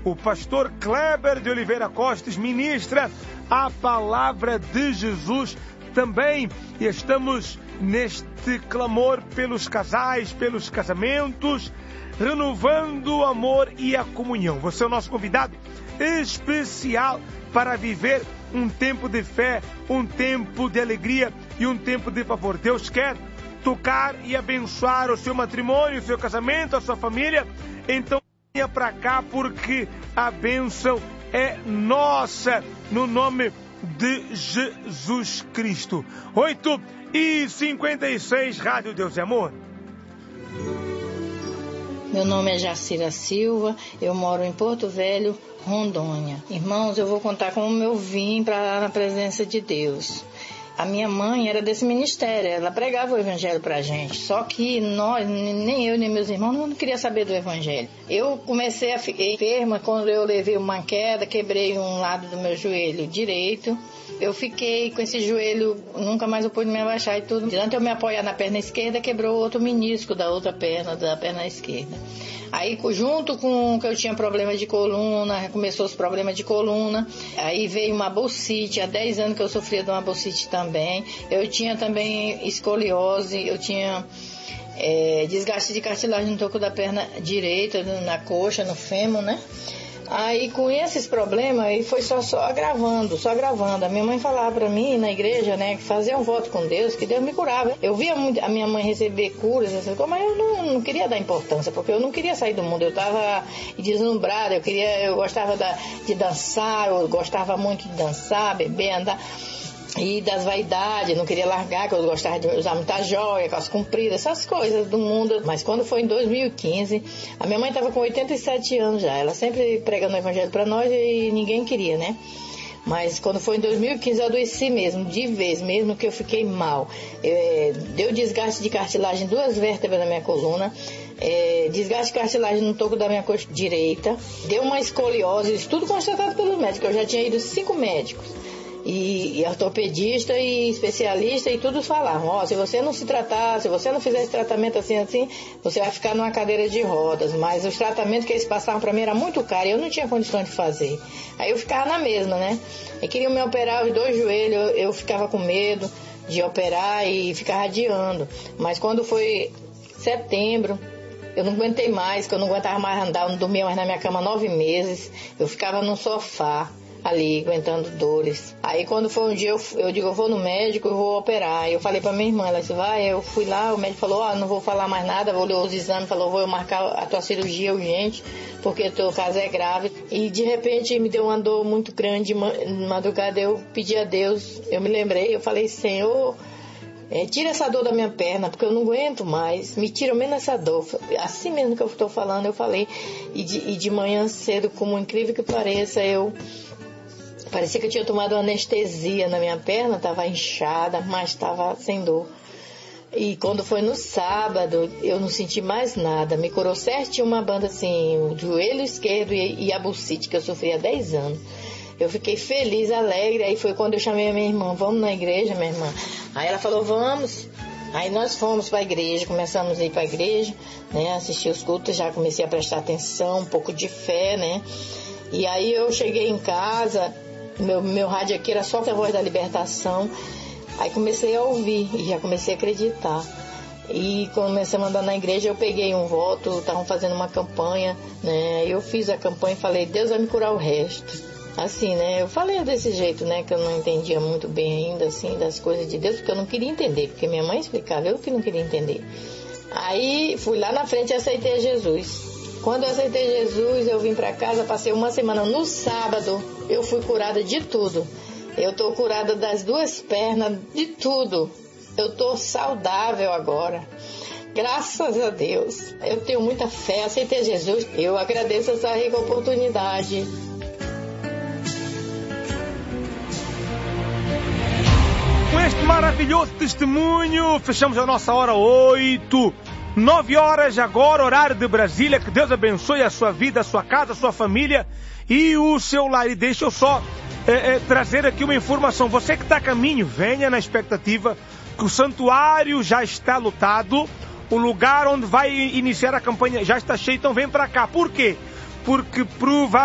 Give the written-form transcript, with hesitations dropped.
O pastor Kleber de Oliveira Costes ministra a palavra de Jesus também. E estamos neste clamor pelos casais, pelos casamentos, renovando o amor e a comunhão. Você é o nosso convidado especial para viver um tempo de fé, um tempo de alegria e um tempo de favor. Deus quer tocar e abençoar o seu matrimônio, o seu casamento, a sua família. Então venha para cá, porque a bênção é nossa, no nome de Jesus Cristo. 8h56, Rádio Deus e Amor. Meu nome é Jacira Silva, eu moro em Porto Velho, Rondônia. Irmãos, eu vou contar como eu vim para a presença de Deus. A minha mãe era desse ministério, ela pregava o evangelho pra gente, só que nós, nem eu nem meus irmãos, não queria saber do evangelho. Eu comecei a ficar enferma quando eu levei uma queda, quebrei um lado do meu joelho direito. Eu fiquei com esse joelho, nunca mais eu pude me abaixar e tudo. De tanto eu me apoiar na perna esquerda, quebrou outro menisco da outra perna, da perna esquerda. Aí, junto com que eu tinha problema de coluna, começou os problemas de coluna, aí veio uma bursite, há 10 anos que eu sofria de uma bursite também. Eu tinha também escoliose, eu tinha desgaste de cartilagem no toco da perna direita, na coxa, no fêmur, né? Aí, com esses problemas, aí foi só agravando. A minha mãe falava pra mim, na igreja, né, que fazia um voto com Deus, que Deus me curava. Eu via muito a minha mãe receber curas, essas coisas, mas eu não queria dar importância, porque eu não queria sair do mundo. Eu tava deslumbrada, eu gostava de dançar, eu gostava muito de dançar, beber, andar. E das vaidades, não queria largar, que eu gostava de usar muita joia, calça comprida, essas coisas do mundo. Mas quando foi em 2015, a minha mãe estava com 87 anos já, ela sempre pregando o evangelho para nós e ninguém queria, né? Mas quando foi em 2015 eu adoeci mesmo, de vez mesmo, que eu fiquei mal. Deu desgaste de cartilagem em 2 vértebras da minha coluna, desgaste de cartilagem no toco da minha coxa direita, deu uma escoliose, isso tudo constatado pelos médicos. Eu já tinha ido 5 médicos. E ortopedista e especialista, e todos falavam, se você não se tratar, se você não fizer esse tratamento assim, você vai ficar numa cadeira de rodas. Mas os tratamentos que eles passavam para mim era muito caro e eu não tinha condições de fazer. Aí eu ficava na mesma, né? E queriam me operar os 2 joelhos, eu ficava com medo de operar e ficava adiando. Mas quando foi setembro, eu não aguentei mais, que eu não aguentava mais andar, eu não dormia mais na minha cama 9 meses, eu ficava no sofá ali, aguentando dores. Aí quando foi um dia, eu digo, eu vou no médico, eu vou operar. Eu falei pra minha irmã, ela disse, vai, eu fui lá, o médico falou, não vou falar mais nada, vou ler os exames, falou, vou marcar a tua cirurgia urgente, porque o teu caso é grave. E de repente me deu uma dor muito grande, de madrugada eu pedi a Deus, eu me lembrei, eu falei, Senhor, tira essa dor da minha perna, porque eu não aguento mais, me tira menos essa dor. Assim mesmo que eu estou falando, eu falei, e de manhã cedo, como incrível que pareça, parecia que eu tinha tomado uma anestesia na minha perna, estava inchada, mas estava sem dor. E quando foi no sábado, eu não senti mais nada. Me curou certinho uma banda assim, o joelho esquerdo e a bursite, que eu sofri há 10 anos. Eu fiquei feliz, alegre. Aí foi quando eu chamei a minha irmã, vamos na igreja, minha irmã. Aí ela falou, vamos. Aí nós fomos para a igreja, começamos a ir para a igreja, né, assistir os cultos, já comecei a prestar atenção, um pouco de fé, né. E aí eu cheguei em casa, meu rádio aqui era só a Voz da Libertação. Aí comecei a ouvir e já comecei a acreditar. E começamos a andar na igreja, eu peguei um voto, estavam fazendo uma campanha, né? Eu fiz a campanha e falei, Deus vai me curar o resto. Assim, né? Eu falei desse jeito, né? Que eu não entendia muito bem ainda, assim, das coisas de Deus, porque eu não queria entender, porque minha mãe explicava, eu que não queria entender. Aí fui lá na frente e aceitei Jesus. Quando eu aceitei Jesus, eu vim para casa, passei uma semana. No sábado, eu fui curada de tudo. Eu tô curada das 2 pernas, de tudo. Eu tô saudável agora. Graças a Deus. Eu tenho muita fé, aceitei Jesus. Eu agradeço essa rica oportunidade. Com este maravilhoso testemunho, fechamos a nossa hora 8. 9 horas agora, horário de Brasília. Que Deus abençoe a sua vida, a sua casa, a sua família e o seu lar. E deixa eu só trazer aqui uma informação. Você que está a caminho, venha na expectativa que o santuário já está lotado. O lugar onde vai iniciar a campanha já está cheio, então vem para cá. Por quê? Porque provavelmente